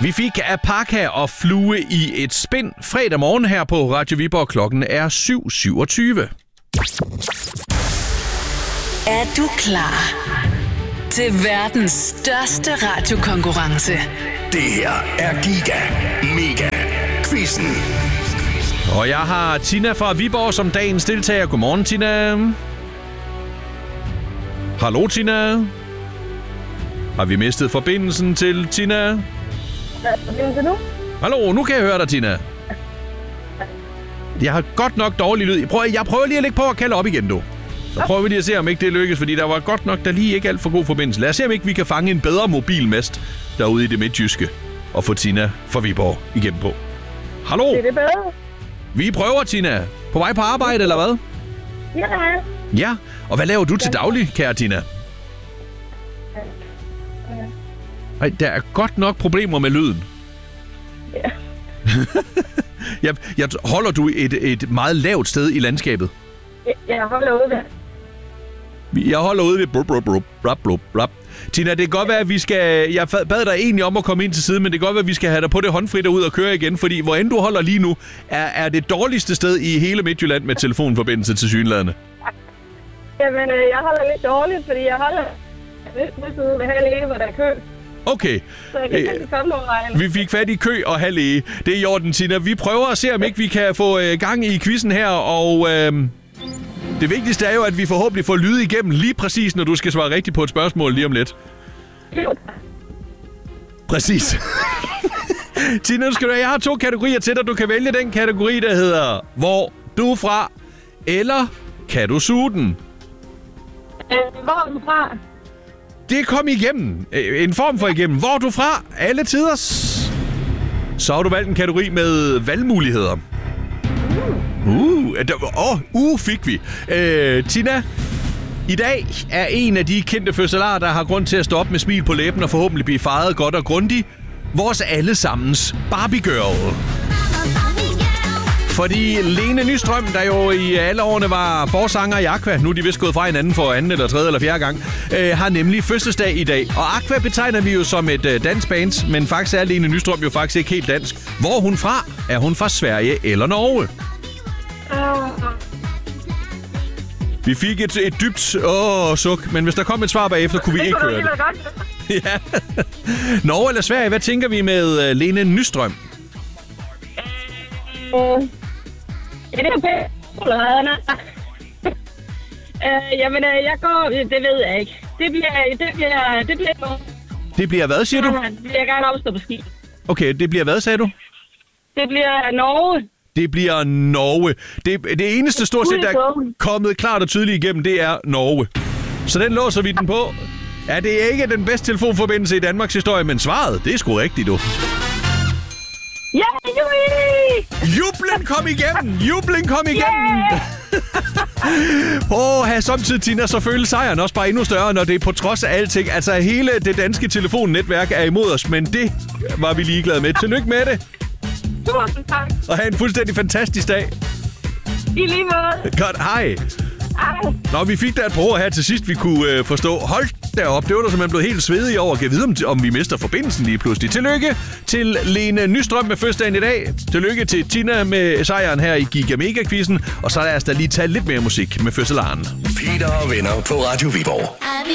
Vi fik alpaka og flue i et spind fredag morgen her på Radio Viborg. Klokken er 7:27. Er du klar til verdens største radiokonkurrence? Det her er Giga Mega Quizzen. Og jeg har Tina fra Viborg som dagens deltager. Godmorgen, Tina. Hallo, Tina. Har vi mistet forbindelsen til Tina? Forbindelse nu? Hallo, nu kan jeg høre dig, Tina. Jeg har godt nok dårlig lyd. Jeg prøver lige at lægge på og kalde op igen, du. Så prøver vi lige at se, om ikke det lykkes, fordi der var godt nok, der lige ikke alt for god forbindelse. Lad os se, om ikke vi kan fange en bedre mobilmast derude i det midtjyske og få Tina fra Viborg igennem på. Hallo? Det er det bedre. Vi prøver, Tina. På vej på arbejde, eller hvad? Ja. Ja, og hvad laver du til daglig, kære Tina? Ej, der er godt nok problemer med lyden. Ja. Holder du et meget lavt sted i landskabet? Jeg holder ude ved. Jeg holder ude ved blub. Tina, det kan godt være, at vi skal... Jeg bad dig egentlig om at komme ind til siden, men det kan godt være, at vi skal have dig på det håndfrit og ud og køre igen, fordi hvor end du holder lige nu, er det dårligste sted i hele Midtjylland med telefonforbindelse til synladende. Jamen, jeg holder lidt dårligt, fordi jeg holder lidt ude ved halv hvor der er kø. Okay. Så jeg kan ikke komme nogen vejen. Vi fik fat i kø og halv læge. Det er i orden, Tina. Vi prøver at se, om ikke vi kan få gang i quizzen her, og det vigtigste er jo, at vi forhåbentlig får lyd igennem lige præcis, når du skal svare rigtigt på et spørgsmål lige om lidt. Præcis. Tina, jeg har 2 kategorier til dig. Du kan vælge den kategori, der hedder Hvor du er fra, eller Kan du suge den? Hvor er du fra? Det kom igennem. En form for igennem. Hvor er du fra? Alle tiders. Så har du valgt en kategori med valgmuligheder. Fik vi. Tina, i dag er en af de kendte fødselarer, der har grund til at stå op med smil på læben og forhåbentlig blive fejret godt og grundigt. Vores allesammens Barbie Girl. Fordi Lene Nystrøm, der jo i alle årene var forsanger i Aqua, nu er de vist gået fra hinanden for anden eller tredje eller fjerde gang, har nemlig fødselsdag i dag. Og Aqua betegner vi jo som et dansk band, men faktisk er Lene Nystrøm jo faktisk ikke helt dansk. Hvor er hun fra? Er hun fra Sverige eller Norge? Vi fik et dybt suk, men hvis der kom et svar bagefter, kunne vi ikke høre det. Ja. Norge eller Sverige, hvad tænker vi med Lene Nystrøm? Ja, det er pænt. Jamen, jeg går... Det ved jeg ikke. Det bliver Det bliver hvad, siger du? Det bliver gerne opstå på ski. Okay, det bliver hvad, sagde du? Det bliver Norge. Det bliver Norge. Det eneste stort set, der er kommet klart og tydeligt igennem, det er Norge. Så den låser vi den på. Ja, det er ikke den bedste telefonforbindelse i Danmarks historie, men svaret, det er sgu rigtigt, du. Ja, Jublen kom igennem! Jublen kom igennem! Samtidig, Tina, så føles sejren også bare endnu større, når det er på trods af alting. Altså, hele det danske telefonnetværk er imod os, men det var vi ligeglade med. Tillykke med det! Tusind tak. Og have en fuldstændig fantastisk dag. I lige måde. Godt, hej. Nå, vi fik da et par her til sidst, vi kunne forstå. Hold derop, det var da simpelthen blevet helt svedige over. Kan vide, om vi mister forbindelsen lige pludselig. Tillykke til Lene Nystrøm med fødselsdagen i dag. Tillykke til Tina med sejren her i Giga Mega Quizzen. Og så lad os da lige tage lidt mere musik med fødselaren. Peter og venner på Radio Viborg.